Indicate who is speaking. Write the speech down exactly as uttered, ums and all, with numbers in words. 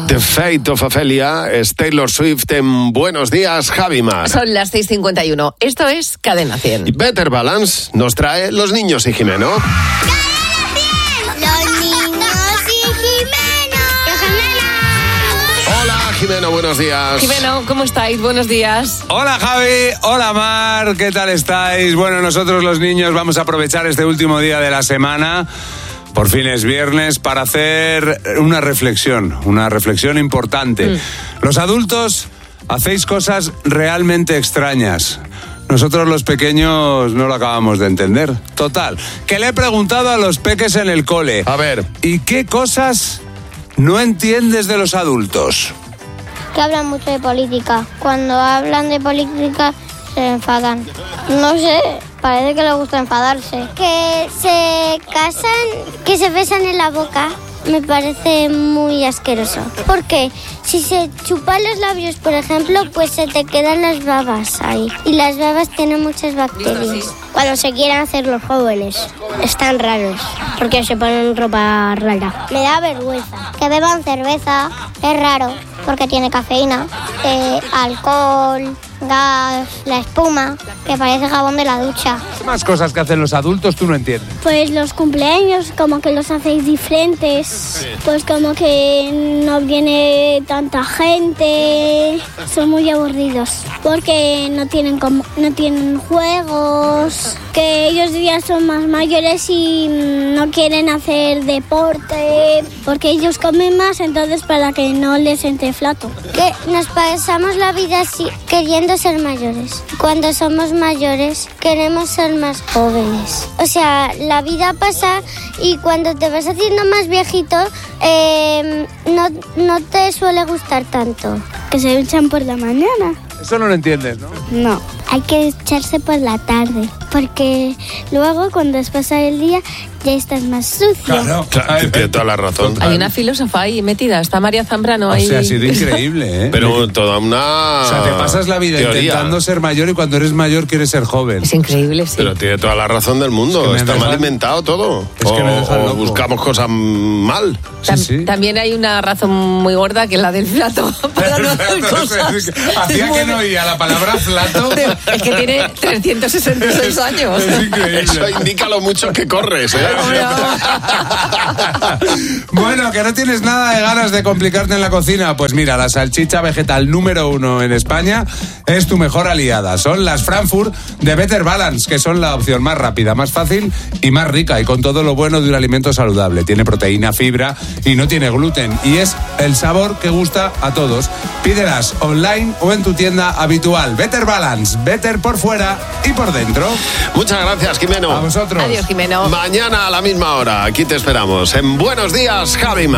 Speaker 1: The Fate of Ophelia es Taylor Swift en Buenos Días, Javi Mar.
Speaker 2: Son las seis cincuenta y uno. Esto es Cadena cien.
Speaker 1: Y Better Balance nos trae Los Niños y Jimeno.
Speaker 3: ¡Los niños y Jimeno!
Speaker 1: Hola, Jimeno, buenos días.
Speaker 2: Jimeno, ¿cómo estáis? Buenos días.
Speaker 4: Hola Javi, hola Mar, ¿qué tal estáis? Bueno, nosotros los niños vamos a aprovechar este último día de la semana, por fin es viernes, para hacer una reflexión, una reflexión importante. Mm. Los adultos hacéis cosas realmente extrañas. Nosotros los pequeños no lo acabamos de entender. Total, que le he preguntado a los peques en el cole.
Speaker 1: A ver.
Speaker 4: ¿Y qué cosas no entiendes de los adultos?
Speaker 3: Que hablan mucho de política. Cuando hablan de política se enfadan. No sé, parece que les gusta enfadarse. Que se casan, que se besan en la boca. Me parece muy asqueroso. Porque si se chupan los labios, por ejemplo, pues se te quedan las babas ahí. Y las babas tienen muchas bacterias. Cuando se quieren hacer los jóvenes, están raros. Porque se ponen ropa rara. Me da vergüenza. Que beban cerveza, es raro. Porque tiene cafeína, eh, alcohol, gas, la espuma, que parece jabón de la ducha.
Speaker 4: ¿Qué más cosas que hacen los adultos tú no entiendes?
Speaker 5: Pues los cumpleaños, como que los hacéis diferentes. Sí. Pues como que no viene tanta gente. Son muy aburridos. Porque no tienen, como, no tienen juegos. Que ellos ya son más mayores y no quieren hacer deporte. Porque ellos comen más, entonces para que no les entre flato.
Speaker 3: Que nos pasamos la vida así, queriendo ser mayores. Cuando somos mayores queremos ser más jóvenes. O sea, la vida pasa y cuando te vas haciendo más viejito eh, no, no te suele gustar tanto.
Speaker 5: Que se duchan por la mañana.
Speaker 4: Eso no lo entiendes, ¿no?
Speaker 5: No, hay que echarse por la tarde. Porque luego cuando es pasar el día ya estás más sucio.
Speaker 1: Claro, claro, tiene toda la razón.
Speaker 2: Hay una filósofa ahí metida, está María Zambrano ahí.
Speaker 4: O sea, ha sido increíble, ¿eh?
Speaker 1: Pero toda una...
Speaker 4: O sea, te pasas la vida teoría. intentando ser mayor y cuando eres mayor quieres ser joven.
Speaker 2: Es increíble, sí.
Speaker 1: Pero tiene toda la razón del mundo. Es que está dejan... mal inventado todo.
Speaker 4: Es que
Speaker 1: o,
Speaker 4: me dejan
Speaker 1: o
Speaker 4: loco.
Speaker 1: buscamos cosas mal.
Speaker 2: Tam-
Speaker 4: sí, sí.
Speaker 2: También hay una razón muy gorda que es la del plato. Para no hacer cosas.
Speaker 4: Hacía que no oía la palabra plato.
Speaker 2: Es que tiene trescientos sesenta y seis años.
Speaker 4: Es increíble.
Speaker 1: Eso indica lo mucho que corres, ¿eh?
Speaker 4: Bueno, que no tienes nada de ganas de complicarte en la cocina. Pues mira, la salchicha vegetal número uno en España es tu mejor aliada. Son las Frankfurt de Better Balance, que son la opción más rápida, más fácil y más rica, y con todo lo bueno de un alimento saludable. Tiene proteína, fibra y no tiene gluten. Y es el sabor que gusta a todos. Pídelas online o en tu tienda habitual. Better Balance, better por fuera y por dentro.
Speaker 1: Muchas gracias, Jimeno.
Speaker 4: A vosotros.
Speaker 2: Adiós, Jimeno.
Speaker 1: Mañana a la misma hora, aquí te esperamos en Buenos Días, Javi.